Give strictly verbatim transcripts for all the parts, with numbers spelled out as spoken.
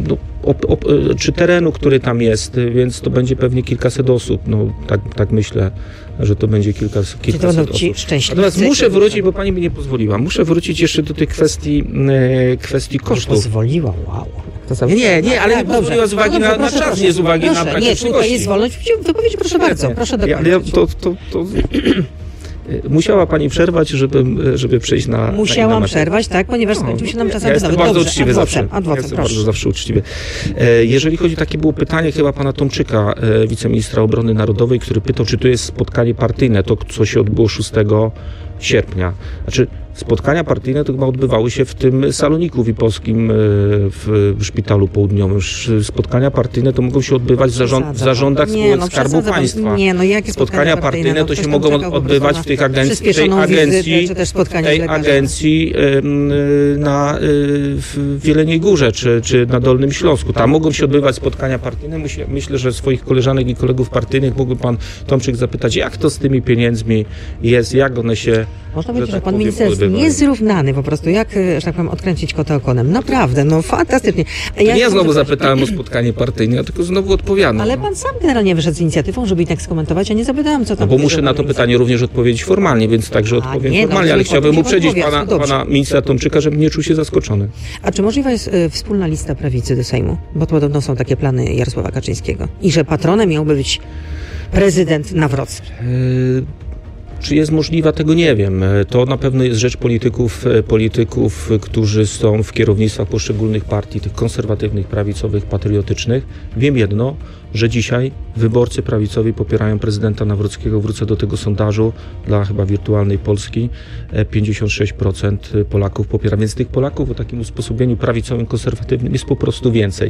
no, op, op, czy terenu, który tam jest, więc to będzie pewnie kilkaset osób, no tak, tak myślę, że to będzie kilka, kilkaset osób. Natomiast muszę wrócić, bo pani mi nie pozwoliła, muszę wrócić jeszcze do tej kwestii, e, kwestii kosztów. Nie pozwoliła, wow. To nie, nie, ale tak, nie pozwoliła z uwagi no, na, proszę, na czas, proszę, nie z uwagi proszę, na praktyczność. Nie, tutaj jest wolność wypowiedzi, proszę bardzo, proszę dokończyć. Ja, to, to, to... Musiała pani przerwać, żeby, żeby przejść na... Musiałam na przerwać, tak, ponieważ skończył się nam czas ja antenowy. jestem bardzo Dobrze, uczciwy adwocem, zawsze. adwocem, ja jestem proszę. bardzo zawsze uczciwy. Jeżeli chodzi, takie było pytanie chyba pana Tomczyka, wiceministra obrony narodowej, który pytał, czy to jest spotkanie partyjne, to co się odbyło szóstego sierpnia. Znaczy, spotkania partyjne to chyba odbywały się w tym saloniku wipowskim w, w Szpitalu Południowym. Spotkania partyjne to mogą się odbywać w, zarząd, w zarządach spółek nie, no, Skarbu Państwa. Nie, no jakie spotkania partyjne, partyjne to się mogą odbywać w tych agencji, tej agencji, wizytę, tej agencji na w Jeleniej Górze czy, czy na Dolnym Śląsku. Tam mogą się odbywać spotkania partyjne. Myślę, myślę, że swoich koleżanek i kolegów partyjnych mógłby pan Tomczyk zapytać, jak to z tymi pieniędzmi jest, jak one się... Można powiedzieć, że, tak że pan minister jest niezrównany po prostu, jak, że tak powiem, odkręcić kota okonem. Naprawdę, no fantastycznie. Ja, nie ja znowu zapytałem o spotkanie partyjne, ja tylko znowu odpowiadam. Ale pan sam generalnie wyszedł z inicjatywą, żeby i tak skomentować, a nie zapytałem, co tam... No bo muszę na to pytanie również odpowiedzieć formalnie, więc także odpowiem nie, formalnie, no, ale chciałbym uprzedzić pana, pana ministra Tomczyka, żeby nie czuł się zaskoczony. A czy możliwa jest y, wspólna lista prawicy do Sejmu? Bo podobno są takie plany Jarosława Kaczyńskiego. I że patronem miałby być prezydent Nawrocki. Yy... Czy jest możliwa, tego nie wiem. To na pewno jest rzecz polityków, polityków, którzy są w kierownictwach poszczególnych partii, tych konserwatywnych, prawicowych, patriotycznych. Wiem jedno, że dzisiaj wyborcy prawicowi popierają prezydenta Nawrockiego. Wrócę do tego sondażu dla chyba wirtualnej Polski. pięćdziesiąt sześć procent Polaków popiera. Więc tych Polaków o takim usposobieniu prawicowym, konserwatywnym jest po prostu więcej.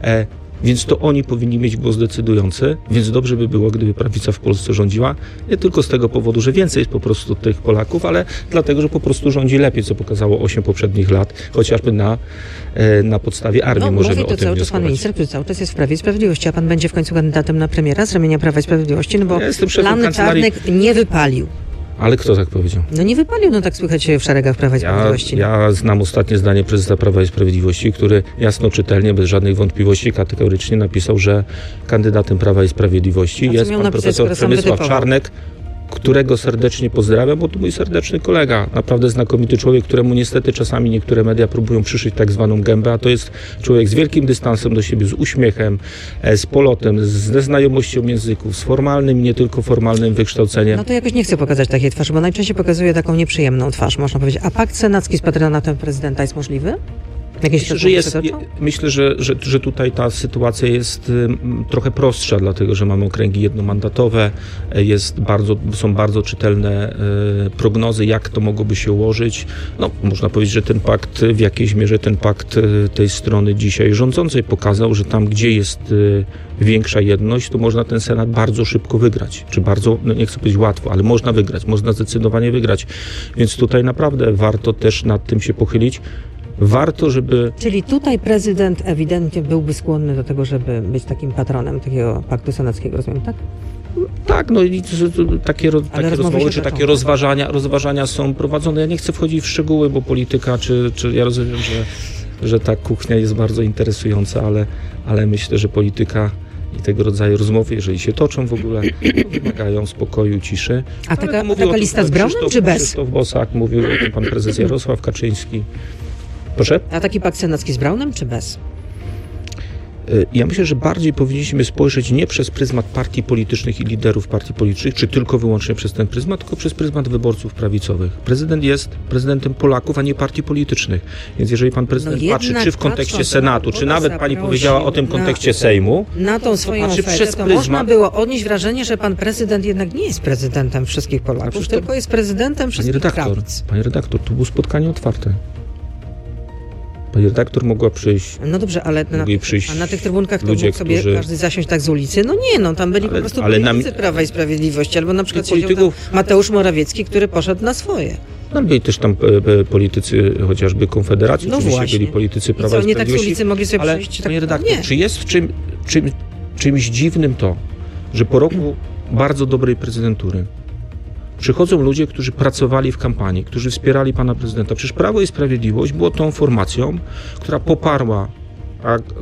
Więc to oni powinni mieć głos decydujący, więc dobrze by było, gdyby prawica w Polsce rządziła, nie tylko z tego powodu, że więcej jest po prostu tych Polaków, ale dlatego, że po prostu rządzi lepiej, co pokazało osiem poprzednich lat, chociażby na, na podstawie armii no, możemy mówi to o tym cały czas pan minister, który cały czas jest w Prawie i Sprawiedliwości, a pan będzie w końcu kandydatem na premiera z ramienia Prawa i Sprawiedliwości, no bo ja plan Czarnek nie wypalił. Ale kto tak powiedział? No nie wypalił, no tak słychać w szeregach Prawa i Sprawiedliwości. Ja, ja znam ostatnie zdanie prezesa Prawa i Sprawiedliwości, który jasno, czytelnie, bez żadnych wątpliwości, kategorycznie napisał, że kandydatem Prawa i Sprawiedliwości jest pan profesor Przemysław Czarnek, którego serdecznie pozdrawiam, bo to mój serdeczny kolega, naprawdę znakomity człowiek, któremu niestety czasami niektóre media próbują przyszyć tak zwaną gębę, a to jest człowiek z wielkim dystansem do siebie, z uśmiechem, z polotem, ze znajomością języków, z formalnym i nie tylko formalnym wykształceniem. No to jakoś nie chcę pokazać takiej twarzy, bo najczęściej pokazuje taką nieprzyjemną twarz, można powiedzieć. A pakt senacki z patronatem prezydenta jest możliwy? Myślę, że, jest, myślę że, że, że tutaj ta sytuacja jest um, trochę prostsza, dlatego że mamy okręgi jednomandatowe, jest bardzo, są bardzo czytelne e, prognozy, jak to mogłoby się ułożyć. No, można powiedzieć, że ten pakt, w jakiejś mierze ten pakt e, tej strony dzisiaj rządzącej pokazał, że tam, gdzie jest e, większa jedność, to można ten Senat bardzo szybko wygrać. Czy bardzo, no nie chcę powiedzieć łatwo, ale można wygrać, można zdecydowanie wygrać. Więc tutaj naprawdę warto też nad tym się pochylić. Warto, żeby... Czyli tutaj prezydent ewidentnie byłby skłonny do tego, żeby być takim patronem takiego paktu senackiego, rozumiem, tak? Tak, no i takie, takie rozmowy, czy takie rozważania, rozważania są prowadzone. Ja nie chcę wchodzić w szczegóły, bo polityka, czy, czy ja rozumiem, że, że ta kuchnia jest bardzo interesująca, ale, ale myślę, że polityka i tego rodzaju rozmowy, jeżeli się toczą w ogóle, wymagają spokoju, ciszy. A taka, taka lista z Braunem, czy bez? Krzysztof Bosak, mówił o tym pan prezes Jarosław Kaczyński. Proszę? A taki pakt senacki z Braunem, czy bez? Ja myślę, że bardziej powinniśmy spojrzeć nie przez pryzmat partii politycznych i liderów partii politycznych, czy tylko wyłącznie przez ten pryzmat, tylko przez pryzmat wyborców prawicowych. Prezydent jest prezydentem Polaków, a nie partii politycznych. Więc jeżeli pan prezydent no patrzy, czy w kontekście Senatu, czy nawet pani powiedziała o tym kontekście na, Sejmu, na tą swoją to, ofertę, przez to pryzmat... można było odnieść wrażenie, że pan prezydent jednak nie jest prezydentem wszystkich Polaków, to... tylko jest prezydentem wszystkich prawic. Panie redaktor, to było spotkanie otwarte. Pani redaktor mogła przyjść. No dobrze, ale na, a na tych trybunkach to ludzie, mógł sobie którzy... każdy zasiąść tak z ulicy? No nie, no tam byli ale, po prostu ale politycy na... Prawa i Sprawiedliwości, albo na przykład polityków... Mateusz Morawiecki, który poszedł na swoje. No byli też tam e, politycy chociażby Konfederacji, no oczywiście właśnie. byli politycy Prawa i, co, i Sprawiedliwości. Nie tak z ulicy mogli sobie ale, przyjść? Panie tak... redaktor, czy jest w czym, czym, czymś dziwnym to, że po roku bardzo dobrej prezydentury przychodzą ludzie, którzy pracowali w kampanii, którzy wspierali pana prezydenta. Przecież Prawo i Sprawiedliwość było tą formacją, która poparła, a